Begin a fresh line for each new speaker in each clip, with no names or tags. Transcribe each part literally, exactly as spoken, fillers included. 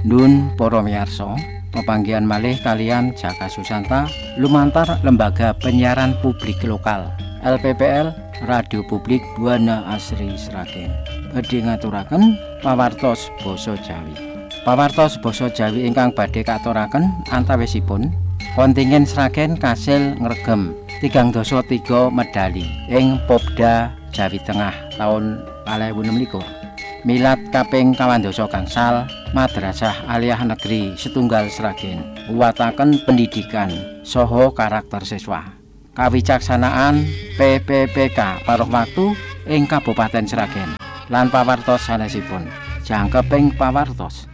Nun para miyarsa, pepanggihan malih kalian Jaka Susanta lumantar Lembaga Penyiaran Publik Lokal L P P L Radio Publik Buana Asri Sragen badhe ngaturaken pawartos basa Jawi. Pawartos basa Jawi ingkang badhe katuraken antawisipun kontingen Sragen kasil ngregem tigang dasa tiga medali ing Popda Jawi Tengah taun kalih ewu enem likur. Milad kaping kawan dasa gangsal Madrasah Aliyah Negeri Setunggal Sragen nguwataken pendidikan saha karakter siswa. Kawicaksanaan P P P K paruh waktu ing Kabupaten Sragen lan pawartos sanesipun. Jangkeping pawartos.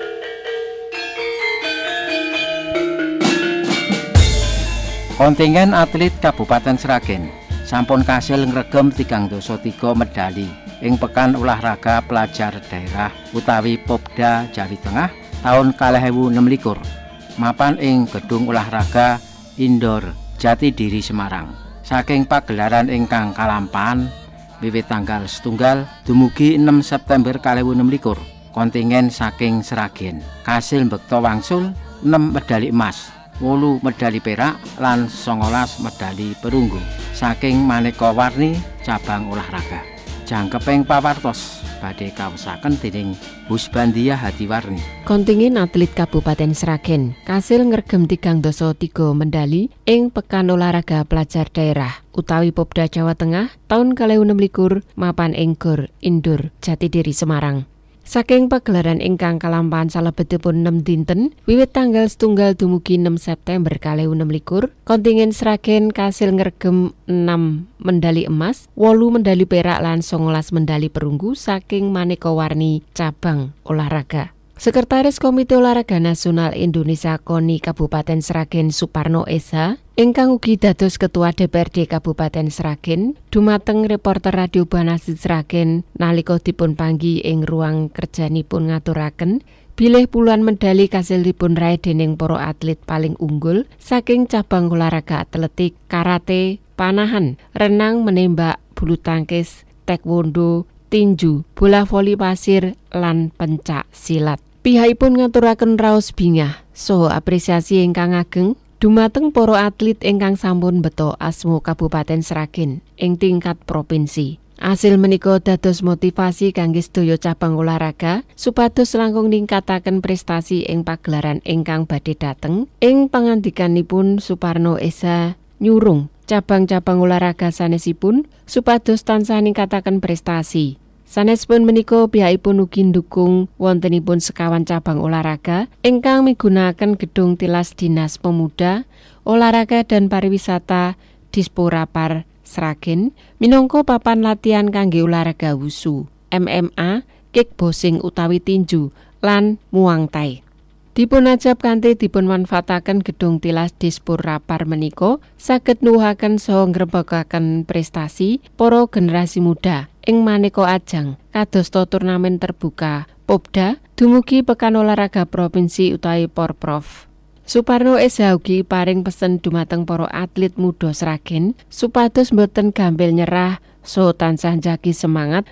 Kontingen atlet Kabupaten Sragen sampun kasil ngregem tigang dasa tiga medali ing Pekan Olahraga Pelajar Daerah utawi Popda Jawi Tengah taun kalih ewu enem likur mapan ing Gedung Olahraga Indoor Jatidiri Semarang. Saking pagelaran ingkang kalampahan wiwit tanggal setunggal dumugi enam September kalih ewu enem likur, kontingen saking Sragen kasil mbekta wangsul enam medali emas, wolu medali perak lan songolas medali perunggu saking maneka warni cabang olahraga. Jangkeping pawartos badhe kawesaken dening Husbandia Hadiwarni.
Kontingen atlet Kabupaten Sragen kasil ngregem tigang dasa tiga medali ing Pekan Olahraga Pelajar Daerah utawi Popda Jawa Tengah taun kalih ewu enem likur mapan ing Gor Indoor Jatidiri Semarang. Saking pagelaran ingkang kalampahan salebetipun enam dinten wiwit tanggal setunggal dumugi enam September kalih ewu enem likur, kontingen Sragen kasil ngregem enam medali emas, wolu medali perak lan songolas medali perunggu saking maneka warni cabang olahraga. Sekretaris Komite Olahraga Nasional Indonesia KONI Kabupaten Sragen Suparno Esa ingkang ugi dados Ketua D P R D Kabupaten Sragen dumateng reporter Radio Banasi Sragen nalika dipun panggi ing ruang kerjanipun ngaturaken bilih puluhan medali kasil dipun raih dening para atlet paling unggul saking cabang olahraga atletik, karate, panahan, renang, menembak, bulu tangkis, taekwondo, tinju, bola voli pasir lan pencak silat. Pihakipun ngaturaken raos bingah saha apresiasi ingkang ageng dumateng para atlet ingkang sampun beto asma Kabupaten Sragen ing tingkat provinsi. Asil menika dados motivasi kangge sedaya cabang olahraga supados langkung ningkataken prestasi ing pagelaran ingkang badhe dateng. Ing pangandikanipun Suparno Esa nyurung cabang-cabang olahraga sanesipun supados tansah ningkataken prestasi. Sanesipun menika pihakipun ugi ndukung wontenipun sekawan cabang olahraga ingkang migunakaken gedung tilas Dinas Pemuda, Olahraga dan Pariwisata Disporapar Sragen minangka papan latihan kangge olahraga wusu, M M A, kickboxing utawi tinju lan muang thai. Dipun ajab kanthi dipun manfaataken gedung tilas Disporapar menika saged nuwuhaken saha ngrebekaken prestasi para generasi muda ing maneka ajang kadosta turnamen terbuka Popda dumugi Pekan Olahraga Provinsi utawi Porprov. Suparno Esa ugi paring pesen dumateng para atlet muda Sragen supados mboten gampil nyerah saha tansah njagi semangat.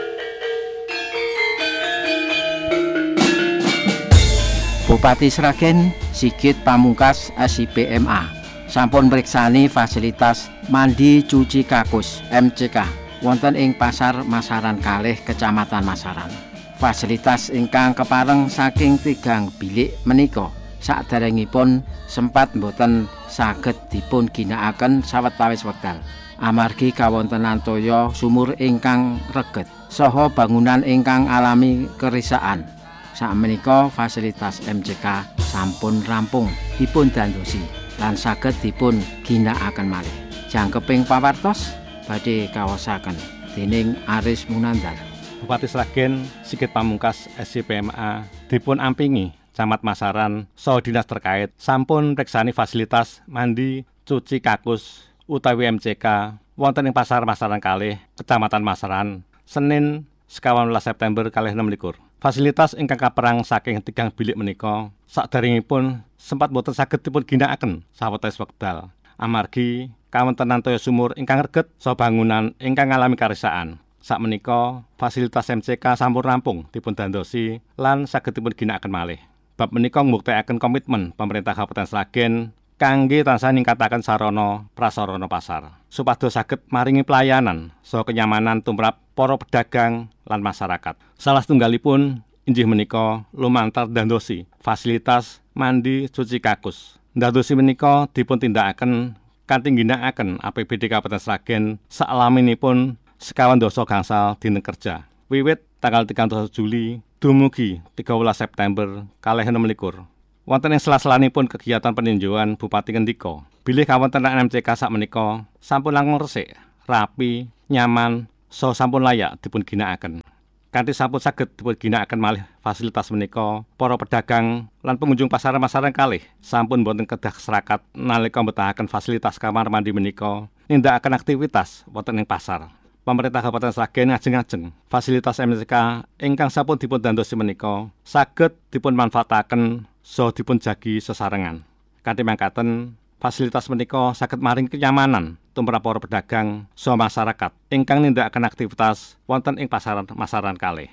Bupati Sragen Sigit Pamungkas S I P M A sampun mriksani fasilitas mandi cuci kakus M C K wonten ing Pasar Masaran kalih Kecamatan Masaran. Fasilitas ingkang kepareng saking tigang bilik menika saderengipun sempat mboten saged dipun ginakaken sawetawis wekdal amargi kawontenan toya sumur ingkang reget saha bangunan ingkang alami kerisakan. Sakmenika fasilitas M C K sampun rampung dipun dandosi lan saged dipun ginakaken malih. Jangkeping pawartos badhe kawasaken dening Aris Munandar.
Bupati Sragen Sigit Pamungkas S I P M A dipun ampingi Camat Masaran saha dinas terkait sampun mriksani fasilitas mandi cuci kakus utawi M C K wonten ing Pasar Masaran kalih Kecamatan Masaran Senin sekawan welas September kalih enem likur. Fasilitas ingkang kaperang saking tigang bilik menika saderengipun sempat boten saged dipun ginakaken sawetawis wekdal amargi kawontenan toya sumur ingkang reget saha bangunan ingkang ngalami karisakan. Sakmenika fasilitas M C K sampun rampung dipun dandosi lan saged dipun ginakaken malih. Bab menika mbuktekaken komitmen pemerintah Kabupaten Sragen kangge tansah ningkataken sarana prasarana pasar supados saged maringi pelayanan saha kenyamanan tumrap para pedagang lan masyarakat. Salah setunggalipun inggih menika lumantar ndandosi fasilitas mandi cuci kakus. Ndandosi menika dipun tindakaken kanthi ngginakaken A P B D Kabupaten Sragen sakalaminipun sekawan dasa gangsal dinten kerja wiwit tanggal tigang dasa Juli dumugi tiga belas September kalih enem likur. Wonten ing sela-selanipun kegiatan peninjauan Bupati Ngendika, bilih kawontenan M C K sakmenika sampun langkung resik, rapi, nyaman, saha sampun layak dipun ginakaken. Kanthi sampun saged dipun ginakaken malih fasilitas menika, para pedagang lan pengunjung pasaran-pasaran kalih sampun boten kedah serakat nalika mbetahaken fasilitas kamar mandi menika nindakaken aktivitas wonten ing pasar. Pemerintah Kabupaten Sragen ngajeng-ajeng fasilitas M C K ingkang sampun dipun dandosi menika saged dipun manfaataken saha dipun jagi sesarengan. Kanthi mangkaten fasilitas menika saged maring kenyamanan tumrap para pedagang saha masyarakat ingkang nindakaken aktivitas wonten ing pasaran-pasaran kalih.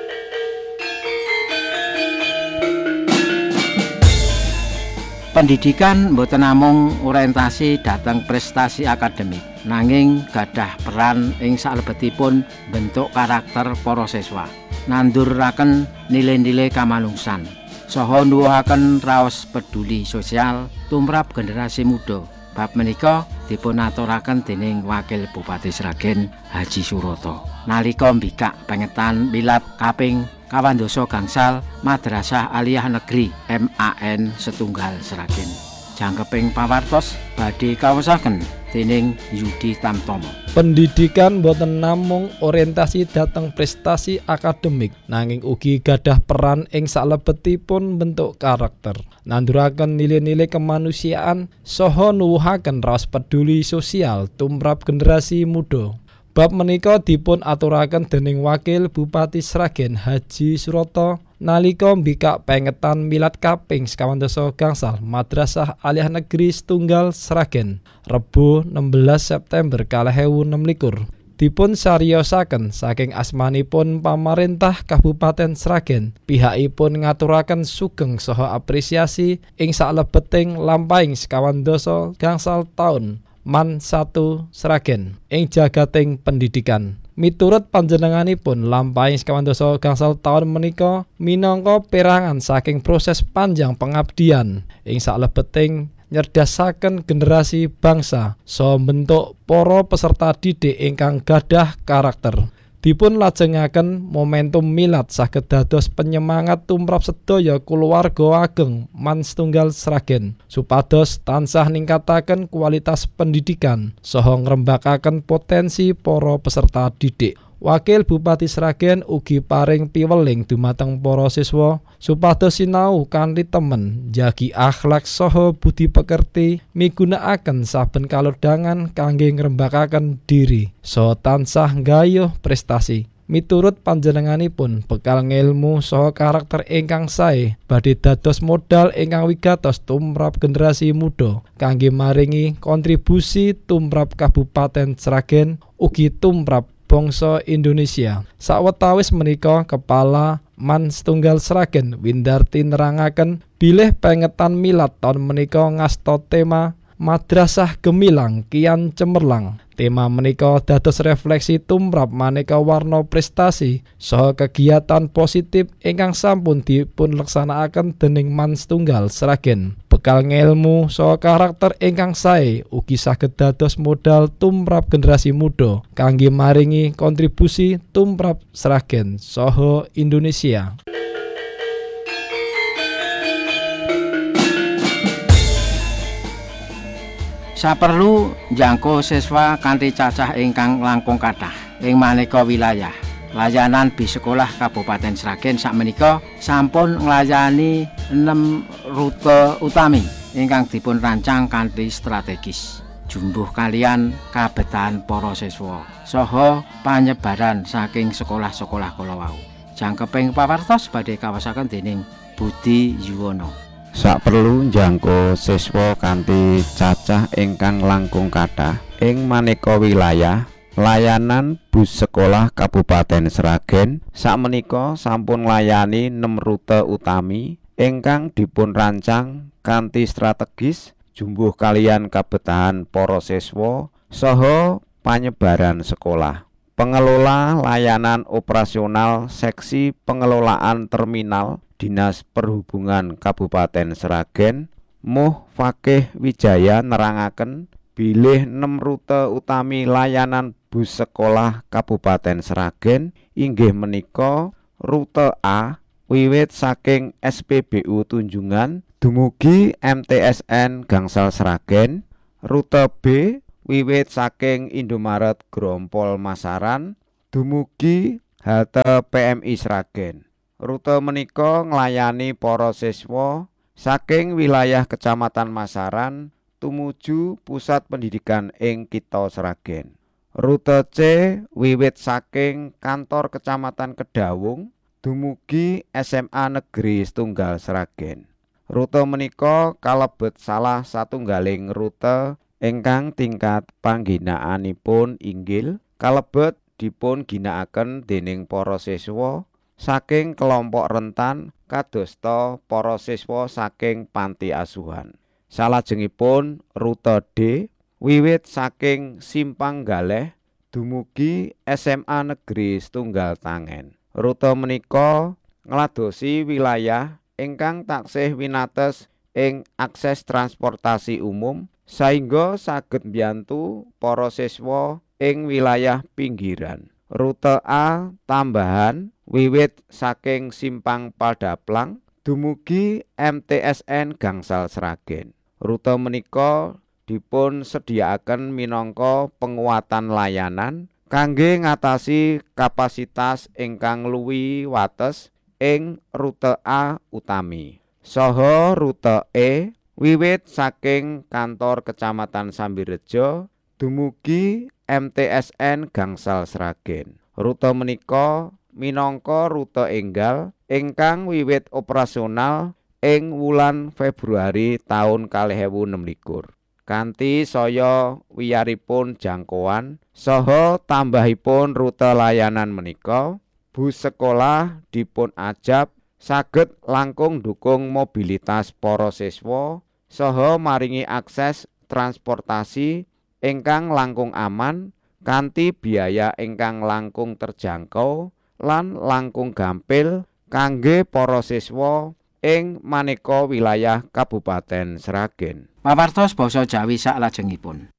Pendidikan mboten namung orientasi dhateng prestasi akademik, nanging gadah peran ing salebetipun bentuk karakter para siswa, nanduraken nilai-nilai kamanungsan, saha nuwuhaken raos peduli sosial tumrap generasi muda. Bab menika dipun aturaken dening Wakil Bupati Sragen Haji Suroto nalika mbikak pengetan milad kaping kawan dasa gangsal Madrasah Aliyah Negeri M A N Setunggal Sragen. Jangkeping pawartos badhe kaosaken dening Yudi Tamtomo.
Pendidikan boten namung orientasi dhateng prestasi akademik, nanging ugi gadah peran ing salebetipun bentuk karakter, nanduraken nilai-nilai kemanusiaan saha nuwuhaken raos peduli sosial tumrap generasi muda. Bab menika dipun aturaken dening Wakil Bupati Sragen Haji Suroto nalika mbikak pengetan milad kaping sekawan dasa gangsal Madrasah Aliyah Negeri Setunggal Sragen Rebo enam belas September kalih ewu enem likur. Dipun sariyosaken saking asmanipun pamarentah Kabupaten Sragen, pihakipun ngaturaken sugeng saha apresiasi ing saklebeting lampahing sekawan dasa gangsal taun Man satu Sragen ing jagating pendidikan. Miturut panjenenganipun lampahing sekawan dasa gangsal taun menika minangka perangan saking proses panjang pengabdian ing saklebeting nyerdasaken generasi bangsa saha mbentuk para peserta didik ingkang gadah karakter. Dipun lajengaken momentum milad saged dados penyemangat tumrap sedaya kulawarga ageng Man Setunggal Sragen supados tansah ningkataken kualitas pendidikan saha ngrembakaken potensi para peserta didik. Wakil Bupati Sragen ugi paring piweling dumateng para siswa supados sinau kanthi temen, jagi akhlak saha budi pekerti, migunakaken saben kalodhangan kangge ngrembakaken diri saha tansah nggayuh prestasi. Miturut panjenenganipun, bekal ngilmu saha karakter ingkang sae badhe dados modal ingkang wigatos tumrap generasi muda kangge maringi kontribusi tumrap Kabupaten Sragen ugi tumrap bangsa Indonesia. Sawetawis menika Kepala Man Setunggal Sragen Windarti nerangaken bilih pengetan milad taun menika ngasta tema Madrasah Gemilang Kian Cemerlang. Tema menika dados refleksi tumrap maneka warna prestasi saha kegiatan positif ingkang sampun dipun laksanakaken dening Man Setunggal Sragen. Bekal ngelmu saha karakter ingkang sae ugi saged dados modal tumrap generasi muda kangge maringi kontribusi tumrap Sragen saha Indonesia.
Saperlu njangko siswa kanthi cacah ingkang langkung kathah ing maneka wilayah. Layanan bis sekolah Kabupaten Sragen sakmenika sampun nglayani enam rute utami ingkang dipun rancang kanthi strategis. Jumbuh kalian kabetahan para siswa saha panyebaran saking sekolah-sekolah kala wau. Jangkeping pawartos badhe kawasaken dening Budi Yuwono.
Saperlu njangko siswa kanthi cacah ingkang langkung kathah ing maneka wilayah, layanan bus sekolah Kabupaten Sragen sakmenika sampun nglayani enam rute utami ingkang dipunrancang kanthi strategis jumbuh kaliyan kabetahan para siswa saha panyebaran sekolah. Pengelola layanan operasional seksi pengelolaan terminal Dinas Perhubungan Kabupaten Sragen Muh Fakih Wijaya nerangaken bilih enam rute utami layanan bus sekolah Kabupaten Sragen inggih menika rute A wiwit saking S P B U Tunjungan dumugi M T S N Gangsal Sragen, rute B wiwit saking Indomaret Grompol Masaran dumugi halte P M I Sragen. Rute menika nglayani para siswa saking wilayah Kecamatan Masaran tumuju pusat pendidikan ing Kitha Sragen. Rute C wiwit saking kantor Kecamatan Kedawung dumugi S M A Negeri Setunggal Sragen. Rute menika kalebet salah satunggaling rute ingkang tingkat pangginaanipun inggil kalebet dipun ginakaken dening para siswa saking kelompok rentan kadosta para siswa saking panti asuhan. Salajengipun rute D wiwit saking Simpang Galeh dumugi S M A Negeri Setunggal Tangen. Rute menika ngladosi wilayah ingkang taksih winates ing akses transportasi umum saengga saged mbiyantu para siswa ing wilayah pinggiran. Rute A tambahan wiwit saking Simpang Padaplang dumugi M T S N Gangsal Sragen. Rute menika dipun sediakaken minangka penguatan layanan kangge ngatasi kapasitas ingkang luwih wates ing rute A utami. Saha rute E wiwit saking kantor Kecamatan Sambirejo dumugi M T S N Gangsal Sragen. Rute menika minangka rute enggal ingkang wiwit operasional ing wulan Februari taun kalih ewu enem likur. Kanthi saya wiyaripun jangkauan saha tambahipun rute layanan menika, bus sekolah dipun ajab saged langkung dukung mobilitas para siswa saha maringi akses transportasi ingkang langkung aman kanthi biaya ingkang langkung terjangkau lan langkung gampil kangge para siswa ing maneka wilayah Kabupaten Sragen.
Pawartos basa Jawi saklajengipun.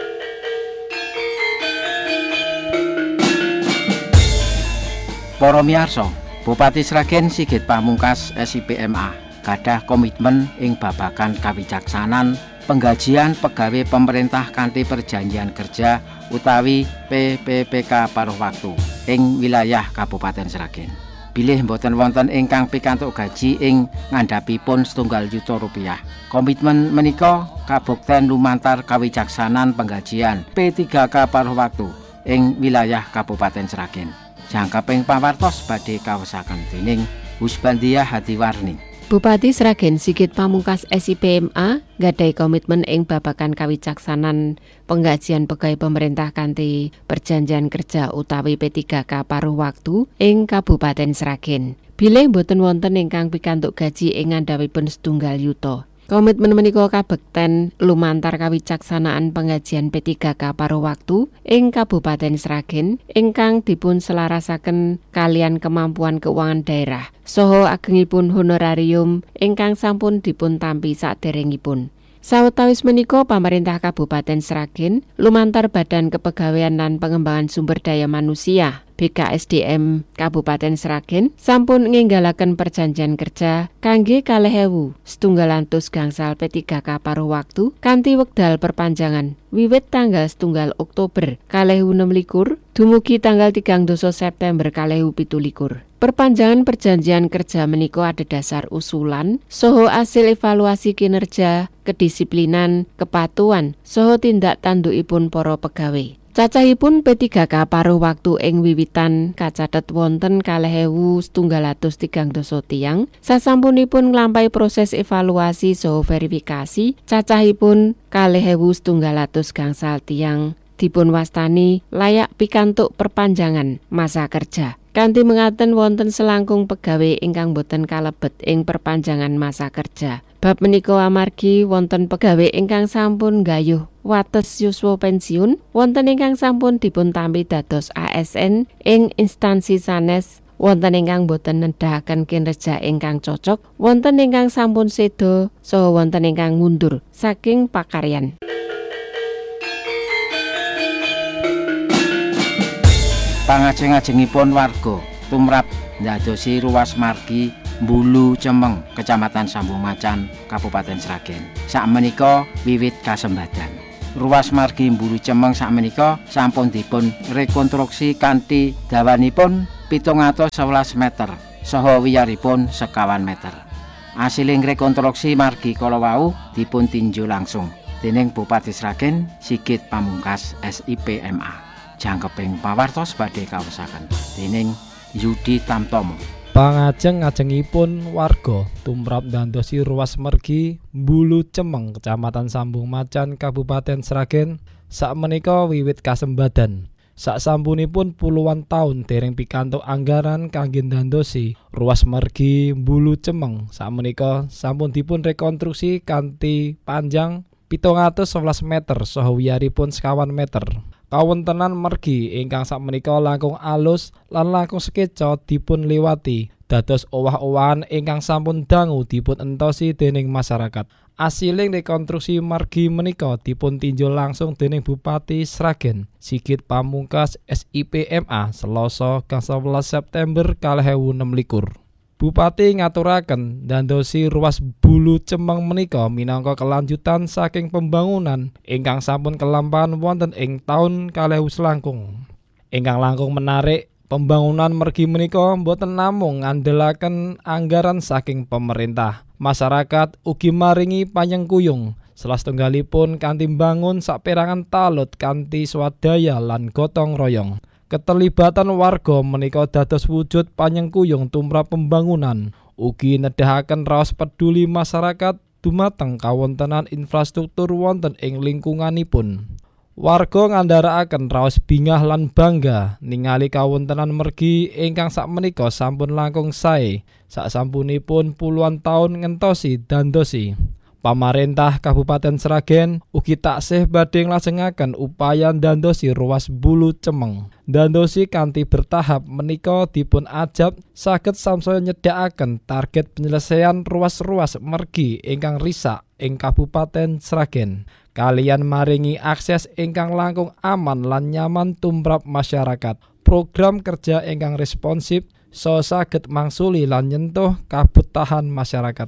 Para miyarsa, Bupati Sragen Sigit Pamungkas S I P M A gadah komitmen ing babagan kawicaksanan penggajian pegawai pemerintah kanthi perjanjian kerja utawi P P P K paruh waktu ing wilayah Kabupaten Sragen. Bilih mboten wonten ingkang pikantuk gaji ing ngandhapipun setunggal juta rupiah. Komitmen menika kabukten lumantar kawicaksanan penggajian P tiga K paruh waktu ing wilayah Kabupaten Sragen. Jangkeping pawartos badhe kawesaken dening Husbandia Hatiwarni.
Bupati Sragen Sigit Pamungkas S I P M A gadhahi komitmen ing babagan kawicaksanan penggajian pegawai pemerintah kanthi perjanjian kerja utawi P tiga K paruh waktu ing Kabupaten Sragen. Bilih boten wonten ingkang pikantuk gaji ing ngandhapipun setunggal yuta. Komitmen menika kabekten lumantar kawicaksanaan penggajian P tiga K paruh waktu ing Kabupaten Sragen ingkang dipun selarasaken kalian kemampuan keuangan daerah saha agengipun honorarium ingkang sampun dipun tampi saderengipun. Sawetawis menika pamarintah Kabupaten Sragen lumantar Badan Kepegawaian lan Pengembangan Sumber Daya Manusia B K S D M Kabupaten Sragen sampun nginggalaken perjanjian kerja kangge kalih ewu setunggal atus gangsal P tiga K paruh waktu kanthi wekdal perpanjangan wiwit tanggal setunggal Oktober kalih ewu enem likur dumugi tanggal tigang dasa September kalih ewu pitu likur. Perpanjangan perjanjian kerja menika adhedhasar usulan saha asil evaluasi kinerja, kedisiplinan, kepatuhan saha tindak tandukipun para pegawai. Cacahipun P tiga K paruh waktu ing wiwitan kacathet wonten kalih ewu setunggal atus tigang dasa tiyang. Sasampunipun nglampahi proses evaluasi saha verifikasi, cacahipun kalih ewu setunggal atus gangsal tiyang dipun wastani layak pikantuk perpanjangan masa kerja. Kanthi mengaten wonten selangkung pegawai ingkang boten kalebet ing perpanjangan masa kerja. Bab menika amargi wonten pegawai ingkang sampun gayuh wates yuswa pensiun, wonten ingkang sampun dipuntampi dados A S N ing instansi sanes, wonten ingkang boten nedahaken kinerja ingkang cocok, wonten ingkang sampun seda, saha wonten ingkang mundur saking pakaryan.
Pangajeng-ajengipun warga tumrap ndadosi ruas margi Mbulu Cemeng, Kecamatan Sambung Macan, Kabupaten Sragen. Sakmenika wiwit kasembadan. Ruas margi Mbulu Cemeng sakmenika sampun dipun rekonstruksi kanthi dawanipun pitung atus sewelas meter saha wiyaripun sekawan meter. Asiling rekonstruksi margi kala wau dipun tinjau langsung dening Bupati Sragen Sigit Pamungkas S I P M A. Jangkeping pawartos badhe kaosaken dening Yudi Tamtomo.
Pangajeng-ajengipun warga tumrap ndandosi ruas mergi Mbulu Cemeng, Kecamatan Sambung Macan, Kabupaten Sragen sakmenika wiwit kasembadan. Saksampunipun puluhan taun dereng pikantuk anggaran kangge ndandosi ruas mergi Mbulu Cemeng sakmenika sampun dipun rekonstruksi kanthi panjang pitung atus sewelas meter saha wiyaripun sekawan meter. Kawontenan mergi ingkang sakmenika langkung alus lan langkung sekeca dipun liwati dados owah-owahan ingkang sampun dangu dipun entosi dening masyarakat. Asiling rekonstruksi margi menika dipun tinjau langsung dening Bupati Sragen Sigit Pamungkas S I P M A Selasa sewelas September dua ribu enam belas. Bupati ngaturaken ndandosi ruas Mbulu Cemeng menika minangka kelanjutan saking pembangunan ingkang sampun kelampahan wonten ing taun kalih ewu selangkung. Ingkang langkung menarik, pembangunan mergi menika boten namung ngandelaken anggaran saking pemerintah. Masyarakat ugi maringi panyengkuyung salah setunggalipun kanthi mbangun saperangan talut kanthi swadaya lan gotong royong. Keterlibatan warga menika dados wujud panyengkuyung tumrap pembangunan, ugi nedahaken raos peduli masyarakat dumateng kawontenan infrastruktur wonten ing lingkunganipun. Warga ngandharakaken raos bingah lan bangga ningali kawontenan mergi ingkang sakmenika sampun langkung sae saksampunipun puluhan taun ngentosi dandosi. Pamarentah Kabupaten Sragen ugi taksih badhe nglajengaken upaya ndandosi ruas Mbulu Cemeng. Ndandosi kanthi bertahap menika dipun ajab saged samsaya nyedhakaken target penyelesaian ruas-ruas mergi ingkang risak ing Kabupaten Sragen. Kaliyan maringi akses ingkang langkung aman lan nyaman tumrap masyarakat. Program kerja ingkang responsif so saged mangsuli lan nyentuh kabutahan masyarakat.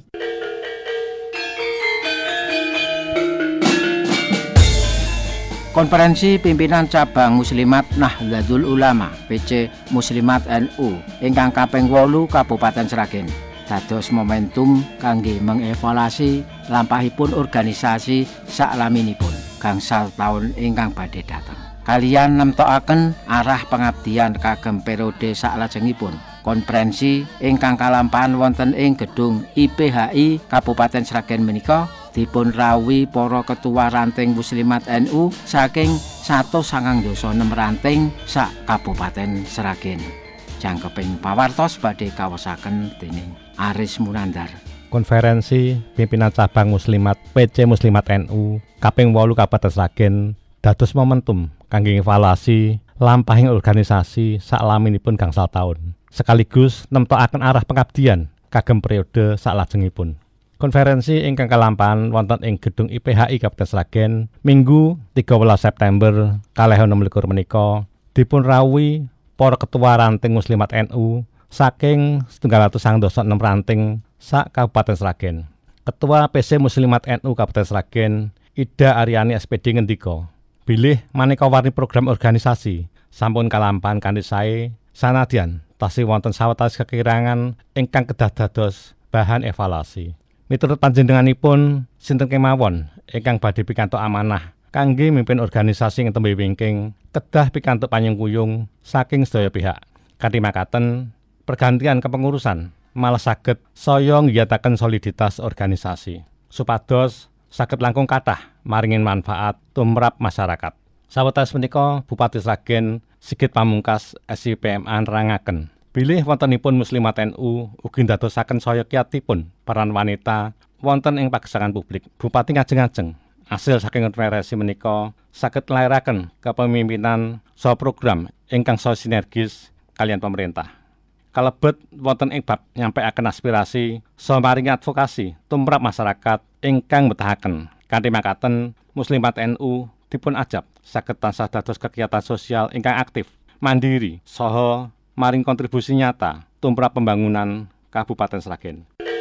Konferensi Pimpinan Cabang Muslimat Nahdlatul Ulama P C Muslimat N U ingkang kaping wolu Kabupaten Sragen dados momentum kangge mengevaluasi lampahipun organisasi saklaminipun gangsal taun ingkang badhe dateng. Kaliyan nemtokaken arah pengabdian kagem periode saklajengipun. Konferensi ingkang kalampahan wonten ing gedung I P H I Kabupaten Sragen menika dipun rawuhi para ketua ranting Muslimat N U saking satus sangang dasa enem ranting sak Kabupaten Sragen. Jangkeping pawartos badhe kawosaken dening Aris Munandar.
Konferensi Pimpinan Cabang Muslimat P C Muslimat N U kaping wolu Kabupaten Sragen dados momentum kangge evaluasi lampahing organisasi saklaminipun gangsal taun, sekaligus nemtokaken arah pengabdian kagem periode saklajengipun. Konferensi ingkang kalampahan wonten ing gedung I P H I Kabupaten Sragen Minggu tiga belas September dua ribu enam belas menika dipun rawuhi para ketua ranting Muslimat N U saking setunggal atus sangang dasa enem ranting sak Kabupaten Sragen. Ketua P C Muslimat N U Kabupaten Sragen Ida Aryani S P D ngendika, bilih maneka warni program organisasi sampun kalampahan kanthi sae sanadyan tasih wonten sawetawis kekirangan ingkang kedah dados bahan evaluasi. Miturut panjenenganipun sinten kemawon ingkang badhe pikantuk amanah kangge mimpin organisasi ing tembe wingking kedah pikantuk panyengkuyung saking sedaya pihak. Kanthi makaten pergantian kepengurusan malah saged saya nggiyataken soliditas organisasi supados saged langkung kathah maringin manfaat tumrap masyarakat. Sawetawis menika Bupati Sragen Sigit Pamungkas S I P M A nerangaken Bilih wontenipun Muslimat N U ugi ndadosaken saya kiyatipun peran wanita wonten ing pagesangan publik. Bupati ngajeng-ajeng asil saking konferensi menika saged nglairaken kepemimpinan saha program ingkang saha sinergis kalian pemerintah. Kalebet wonten ing bab nyampaiaken aspirasi saha maringi advokasi tumrap masyarakat ingkang betahaken. Kanthi makaten Muslimat N U dipun ajab saged tansah dados kegiatan sosial ingkang aktif, mandiri saha maring kontribusi nyata tumrap pembangunan Kabupaten Sragen.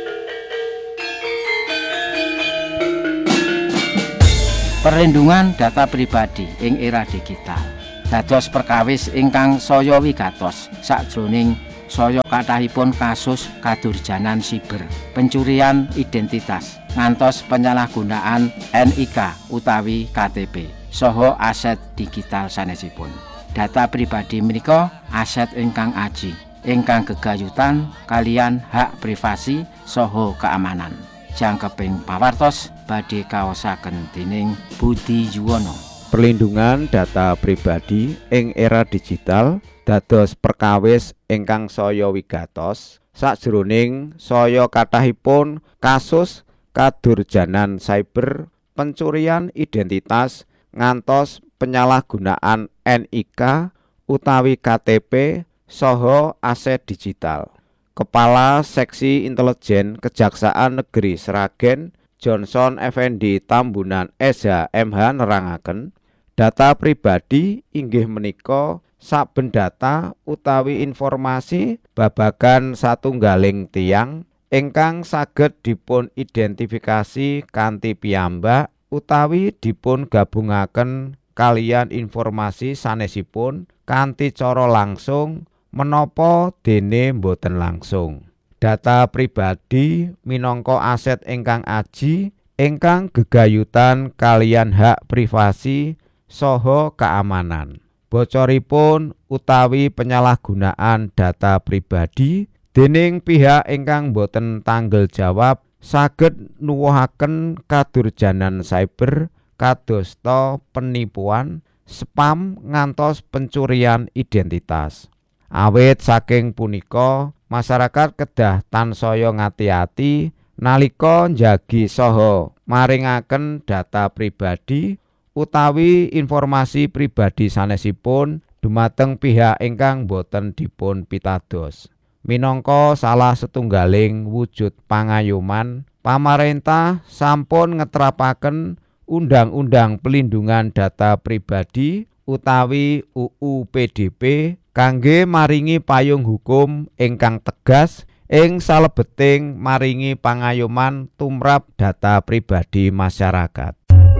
Perlindungan data pribadi ing era digital dados perkawis ingkang saya wigatos sakjroning saya kathahipun kasus kadurjanan siber, pencurian identitas, ngantos penyalahgunaan N I K utawi K T P saha aset digital sanesipun. Data pribadi menika aset ingkang aji, ingkang gegayutan kalian hak privasi saha keamanan. Jangkeping pawartos badhe kaosaken dening Budi Yuwono.
Perlindungan data pribadi ing era digital dados perkawis ingkang saya wigatos sakjroning saya kathahipun kasus kadurjanan cyber, pencurian identitas ngantos penyalahgunaan N I K utawi K T P saha aset digital. Kepala Seksi Intelijen Kejaksaan Negeri Sragen Johnson Effendi Tambunan S H M H nerangaken, data pribadi inggih menika saben data utawi informasi babagan satunggaling tiyang ingkang saged dipun identifikasi kanthi piyambak utawi dipun gabungaken kalian informasi sanesipun kanthi cara langsung menapa dene boten langsung. Data pribadi minangka aset ingkang aji ingkang gegayutan kalian hak privasi saha keamanan. Bocoripun utawi penyalahgunaan data pribadi dening pihak ingkang boten tanggel jawab saged nuwuhaken kadurjanan cyber kadosta penipuan, spam ngantos pencurian identitas. Awit saking punika masyarakat kedah tansaya ngati-ati nalika njagi saha maringaken data pribadi utawi informasi pribadi sanesipun dumateng pihak ingkang boten dipun pitados. Minangka salah setunggaling wujud pangayuman, pamarentah sampun ngetrapaken Undang-Undang Pelindungan Data Pribadi utawi U U P D P kangge maringi payung hukum ingkang tegas ing salebeting maringi pangayuman tumrap data pribadi masyarakat.